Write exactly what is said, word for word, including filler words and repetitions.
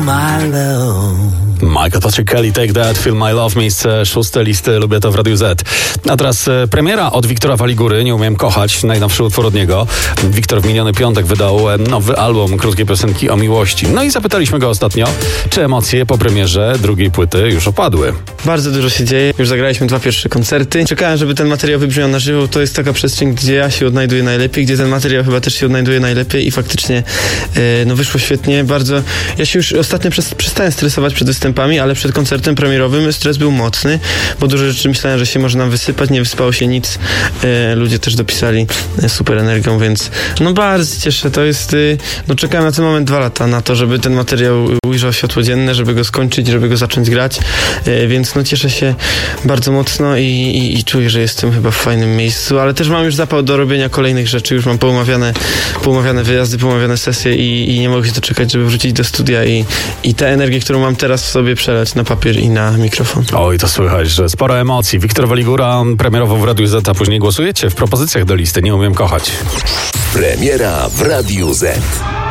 My love. Michael Patrick Kelly, Take That, Feel My Love, miejsce szóste listy Lubię to w Radiu Z. A teraz e, premiera od Wiktora Waligury, Nie umiem kochać, najnowszy utwór od niego. Wiktor w miniony piątek wydał e, nowy album, krótkie piosenki o miłości. No i zapytaliśmy go ostatnio, czy emocje po premierze drugiej płyty już opadły. Bardzo dużo się dzieje, już zagraliśmy dwa pierwsze koncerty. Czekałem, żeby ten materiał wybrzmiał na żywo, to jest taka przestrzeń, gdzie ja się odnajduję najlepiej, gdzie ten materiał chyba też się odnajduje najlepiej i faktycznie e, no wyszło świetnie, bardzo... Ja się już ostatnio przez, przestałem stresować przed występami, ale przed koncertem premierowym stres był mocny, bo dużo rzeczy myślałem, że się może nam wysypać, nie wyspało się nic. E, ludzie też dopisali e, super energią, więc no bardzo się cieszę. To jest, e, no czekałem na ten moment dwa lata, na to, żeby ten materiał ujrzał światło dzienne, żeby go skończyć, żeby go zacząć grać, e, więc no cieszę się bardzo mocno i, i, i czuję, że jestem chyba w fajnym miejscu, ale też mam już zapał do robienia kolejnych rzeczy, już mam poumawiane, poumawiane wyjazdy, poumawiane sesje i, i nie mogę się doczekać, żeby wrócić do studia i, i tę energię, którą mam teraz w sobie, przelać na papier i na mikrofon. Oj, to słychać, że sporo emocji. Wiktor Waligura premierowo w Radiu Z, a później głosujecie w propozycjach do listy Nie umiem kochać. Premiera w Radiu Z.